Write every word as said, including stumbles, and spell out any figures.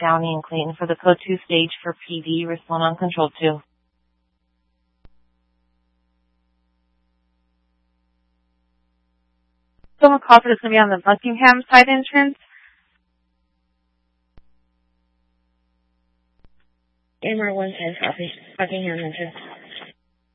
Downey and Clayton for the code two stage for P D. Respond on control two. Someone called for this going to be on the Buckingham side entrance. Amber one ten, copy. Buckingham entrance.